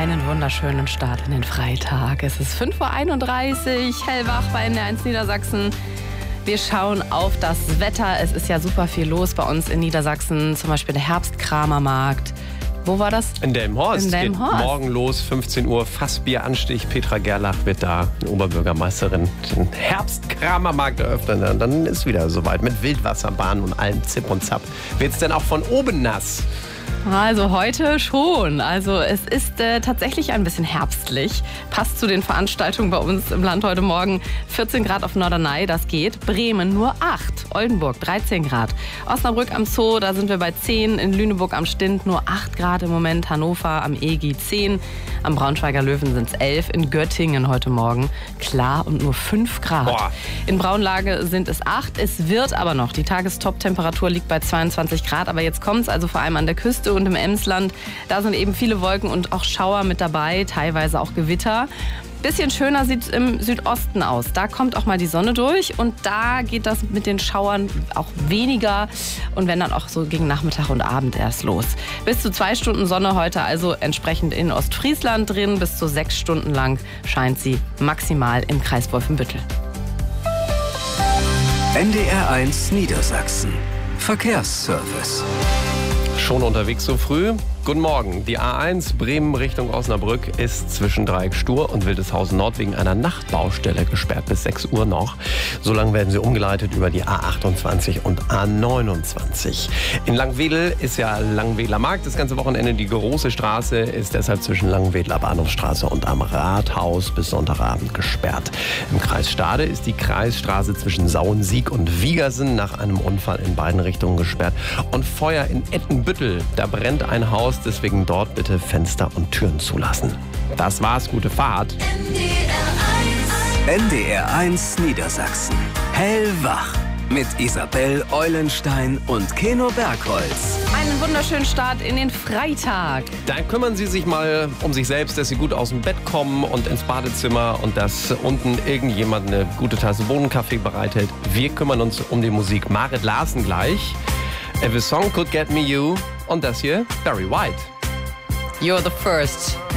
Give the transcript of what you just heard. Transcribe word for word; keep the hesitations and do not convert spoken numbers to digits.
Einen wunderschönen Start in den Freitag. Es ist fünf Uhr einunddreißig, hellwach bei N D R eins Niedersachsen. Wir schauen auf das Wetter. Es ist ja super viel los bei uns in Niedersachsen. Zum Beispiel der Herbstkramermarkt. Wo war das? In Delmenhorst. In Delmenhorst. Geht morgen los, fünfzehn Uhr, Fassbieranstich. Petra Gerlach wird da, die Oberbürgermeisterin, den Herbstkramermarkt eröffnen. Dann ist wieder soweit mit Wildwasserbahn und allem Zip und Zap. Wird's denn auch von oben nass? Also heute schon. Also es ist äh, tatsächlich ein bisschen herbstlich. Passt zu den Veranstaltungen bei uns im Land heute Morgen. vierzehn Grad auf Norderney, das geht. Bremen nur acht. Oldenburg dreizehn Grad. Osnabrück am Zoo, da sind wir bei zehn. In Lüneburg am Stint nur acht Grad im Moment. Hannover am E G I zehn. Am Braunschweiger Löwen sind es elf. In Göttingen heute Morgen klar und nur fünf Grad. Boah. In Braunlage sind es acht. Es wird aber noch. Die Tagestop-Temperatur liegt bei zweiundzwanzig Grad. Aber jetzt kommt es also vor allem an der Küste und im Emsland. Da sind eben viele Wolken und auch Schauer mit dabei, teilweise auch Gewitter. Bisschen schöner sieht es im Südosten aus. Da kommt auch mal die Sonne durch und da geht das mit den Schauern auch weniger und wenn dann auch so gegen Nachmittag und Abend erst los. Bis zu zwei Stunden Sonne heute also entsprechend in Ostfriesland drin. Bis zu sechs Stunden lang scheint sie maximal im Kreis Wolfenbüttel. N D R eins Niedersachsen. Verkehrsservice. Schon unterwegs so früh? Guten Morgen. Die A eins Bremen Richtung Osnabrück ist zwischen Dreieck Stur und Wildeshausen Nord wegen einer Nachtbaustelle gesperrt bis sechs Uhr noch. Solange werden sie umgeleitet über die A achtundzwanzig und A neunundzwanzig. In Langwedel ist ja Langwedler Markt. Das ganze Wochenende die große Straße ist deshalb zwischen Langwedler Bahnhofstraße und am Rathaus bis Sonntagabend gesperrt. Im Kreis Stade ist die Kreisstraße zwischen Sauensiek und Wiegersen nach einem Unfall in beiden Richtungen gesperrt. Und Feuer in Ettenbüttel. Da brennt ein Haus. Deswegen dort bitte Fenster und Türen zulassen. Das war's, gute Fahrt. N D R eins Niedersachsen. Hellwach. Mit Isabel Eulenstein und Keno Bergholz. Einen wunderschönen Start in den Freitag. Dann kümmern Sie sich mal um sich selbst, dass Sie gut aus dem Bett kommen und ins Badezimmer und dass unten irgendjemand eine gute Tasse Bohnenkaffee bereithält. Wir kümmern uns um die Musik. Marit Larsen gleich. If a song could get me you. Und das hier, Barry White. You're the first.